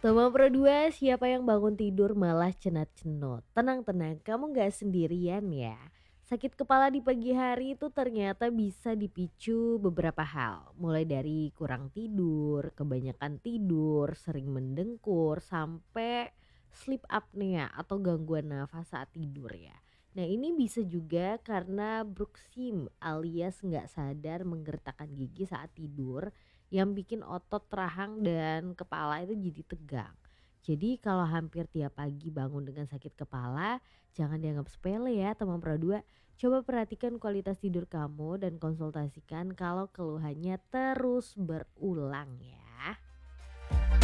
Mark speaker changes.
Speaker 1: Toma Pro 2, siapa yang bangun tidur malah cenat-cenut? Tenang-tenang, kamu nggak sendirian ya. Sakit kepala di pagi hari itu ternyata bisa dipicu beberapa hal. Mulai dari kurang tidur, kebanyakan tidur, sering mendengkur, sampai sleep apnea atau gangguan nafas saat tidur ya. Nah ini bisa juga karena bruxism alias nggak sadar menggertakkan gigi saat tidur yang bikin otot rahang dan kepala itu jadi tegang. Jadi kalau hampir tiap pagi bangun dengan sakit kepala, jangan dianggap sepele ya teman Pro 2. Coba perhatikan kualitas tidur kamu dan konsultasikan kalau keluhannya terus berulang ya.